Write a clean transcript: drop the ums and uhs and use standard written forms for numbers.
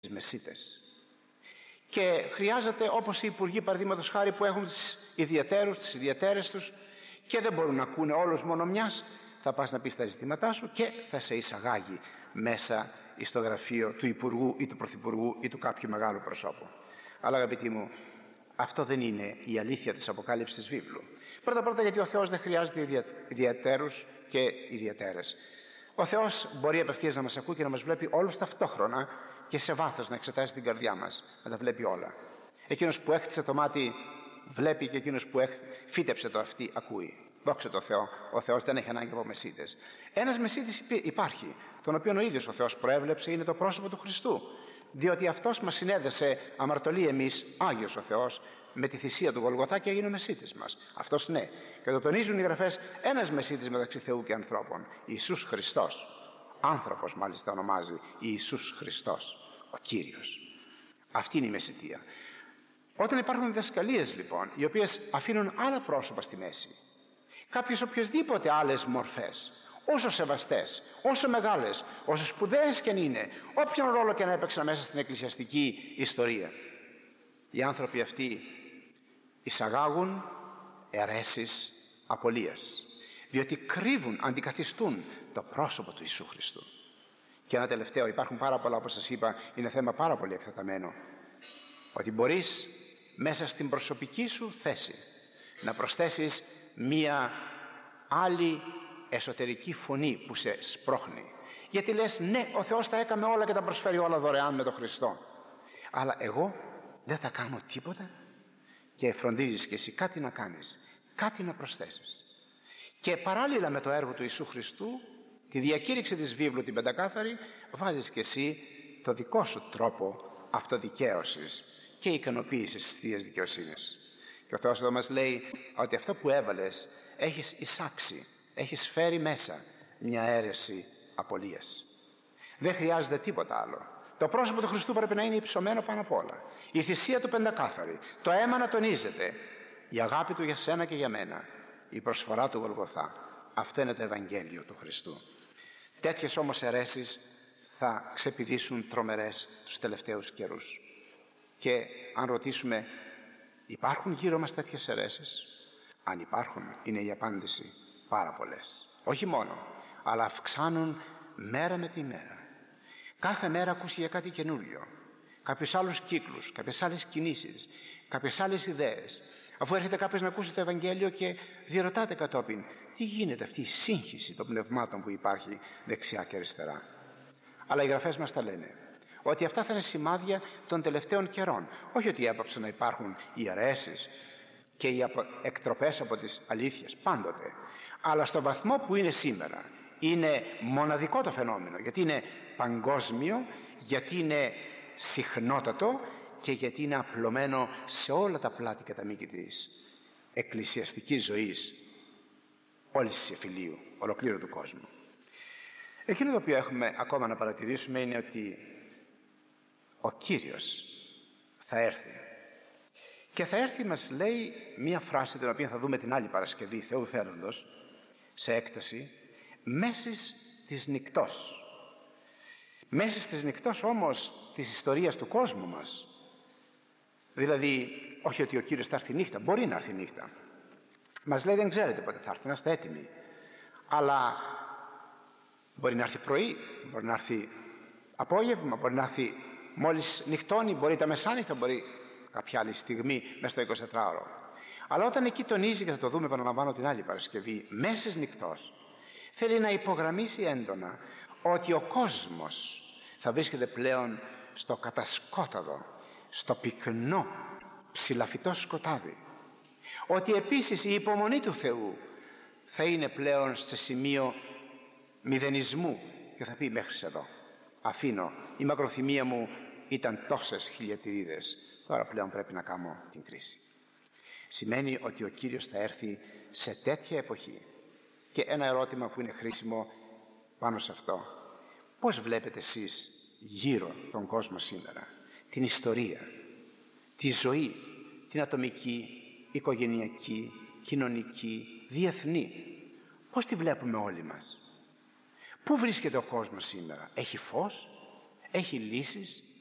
μεσίτες. Και χρειάζεται, όπως οι υπουργοί παραδείγματος χάρη που έχουν τις ιδιαιτέρους, τις ιδιαιτέρες τους και δεν μπορούν να ακούνε όλους μόνο μιας, θα πας να πεις τα ζητήματά σου και θα σε εισαγάγει μέσα στο γραφείο του υπουργού ή του πρωθυπουργού ή του κάποιου μεγάλου προσώπου. Αλλά αγαπητοί μου, αυτό δεν είναι η αλήθεια της Αποκάλυψης της βίβλου. Πρώτα γιατί ο Θεός δεν χρειάζεται ιδιαιτέρους και ιδιαιτέρες. Ο Θεός μπορεί απευθείας να μας ακούει και να μας βλέπει όλους ταυτόχρονα και σε βάθος να εξετάσει την καρδιά μας, να τα βλέπει όλα. Εκείνος που έχτισε το μάτι βλέπει και εκείνος που φύτεψε το αυτί ακούει. Δόξα τω Θεώ, ο Θεός δεν έχει ανάγκη από μεσίτες. Ένας μεσίτης υπάρχει, τον οποίο ο ίδιος ο Θεός προέβλεψε, είναι το πρόσωπο του Χριστού. Διότι αυτός μας συνέδεσε αμαρτωλοί εμείς, Άγιος ο Θεός, με τη θυσία του Γολγοθά και έγινε ο μεσίτης μας. Αυτός ναι. Και το τονίζουν οι γραφές, ένας μεσίτης μεταξύ Θεού και ανθρώπων, Ιησούς Χριστός. Άνθρωπος μάλιστα ονομάζει, Ιησούς Χριστός, ο Κύριος. Αυτή είναι η μεσιτεία. Όταν υπάρχουν διδασκαλίες λοιπόν, οι οποίες αφήνουν άλλα πρόσωπα στη μέση, κάποιες οποιασδήποτε άλλες μορφές, όσο σεβαστές, όσο μεγάλες, όσο σπουδαίες και αν είναι, όποιον ρόλο και να έπαιξαν μέσα στην εκκλησιαστική ιστορία, οι άνθρωποι αυτοί εισαγάγουν αιρέσεις απολίας, διότι κρύβουν, αντικαθιστούν το πρόσωπο του Ιησού Χριστού. Και ένα τελευταίο, υπάρχουν πάρα πολλά, όπως σας είπα, είναι θέμα πάρα πολύ εκτεταμένο, ότι μπορείς μέσα στην προσωπική σου θέση να προσθέσεις μία άλλη εσωτερική φωνή που σε σπρώχνει. Γιατί λες, ναι, ο Θεός τα έκαμε όλα και τα προσφέρει όλα δωρεάν με τον Χριστό, αλλά εγώ δεν θα κάνω τίποτα. Και φροντίζεις και εσύ κάτι να κάνεις, κάτι να προσθέσεις. Και παράλληλα με το έργο του Ιησού Χριστού, τη διακήρυξη της βίβλου την πεντακάθαρη, βάζεις και εσύ το δικό σου τρόπο αυτοδικαίωσης και ικανοποίησης της Θείας Δικαιοσύνης. Και ο Θεός εδώ μας λέει ότι αυτό που έβαλες έχεις εισάξει, έχεις φέρει μέσα μια αίρεση απολίας. Δεν χρειάζεται τίποτα άλλο. Το πρόσωπο του Χριστού πρέπει να είναι υψωμένο πάνω απ' όλα. Η θυσία του πεντακάθαρη, το αίμα να τονίζεται, η αγάπη του για σένα και για μένα, η προσφορά του Γολγοθά. Αυτό είναι το Ευαγγέλιο του Χριστού. Τέτοιες όμως αιρέσεις θα ξεπηδήσουν τρομερές τους τελευταίους καιρούς. Και αν ρωτήσουμε, υπάρχουν γύρω μας τέτοιες αιρέσεις? Αν υπάρχουν, είναι η απάντηση πάρα πολλές. Όχι μόνο, αλλά αυξάνουν μέρα με τη μέρα. Κάθε μέρα ακούσει για κάτι καινούριο, κάποιους άλλους κύκλους, κάποιες άλλες κινήσεις, κάποιες άλλες ιδέες. Αφού έρχεται κάποιος να ακούσει το Ευαγγέλιο και διερωτάται κατόπιν, τι γίνεται αυτή η σύγχυση των πνευμάτων που υπάρχει δεξιά και αριστερά. Αλλά οι γραφές μας τα λένε, ότι αυτά θα είναι σημάδια των τελευταίων καιρών. Όχι ότι έπαψε να υπάρχουν οι αιρέσεις και οι εκτροπές από τις αλήθειες πάντοτε, αλλά στο βαθμό που είναι σήμερα. Είναι μοναδικό το φαινόμενο, γιατί είναι παγκόσμιο, γιατί είναι συχνότατο και γιατί είναι απλωμένο σε όλα τα πλάτη και τα μήκη της εκκλησιαστικής ζωής όλης της εφηλίου, ολοκλήρου του κόσμου. Εκείνο το οποίο έχουμε ακόμα να παρατηρήσουμε είναι ότι ο Κύριος θα έρθει. Και θα έρθει, μας λέει μία φράση την οποία θα δούμε την άλλη Παρασκευή, Θεού θέλοντος, σε έκταση, μέσης της νυκτός. Μέσης της νυκτός όμως της ιστορίας του κόσμου μας. Δηλαδή, όχι ότι ο Κύριος θα έρθει νύχτα, μπορεί να έρθει νύχτα. Μας λέει δεν ξέρετε πότε θα έρθει, να είστε έτοιμοι. Αλλά μπορεί να έρθει πρωί, μπορεί να έρθει απόγευμα, μπορεί να έρθει μόλις νυχτώνει, μπορεί τα μεσάνυχτα, μπορεί κάποια άλλη στιγμή μέσα στο 24ωρο. Αλλά όταν εκεί τονίζει, και θα το δούμε, επαναλαμβάνω την άλλη Παρασκευή, μέσης νυκτός, θέλει να υπογραμμίσει έντονα ότι ο κόσμος θα βρίσκεται πλέον στο κατασκόταδο, στο πυκνό, ψηλαφιτό σκοτάδι. Ότι επίσης η υπομονή του Θεού θα είναι πλέον σε σημείο μηδενισμού και θα πει μέχρι εδώ. Αφήνω, η μακροθυμία μου ήταν τόσες χιλιατηρίδες, τώρα πλέον πρέπει να κάνω την κρίση. Σημαίνει ότι ο Κύριος θα έρθει σε τέτοια εποχή. Και ένα ερώτημα που είναι χρήσιμο πάνω σε αυτό, πώς βλέπετε εσείς γύρω τον κόσμο σήμερα, την ιστορία, τη ζωή, την ατομική, οικογενειακή, κοινωνική, διεθνή, πώς τη βλέπουμε όλοι μας? Πού βρίσκεται ο κόσμος σήμερα? Έχει φως? Έχει λύσεις?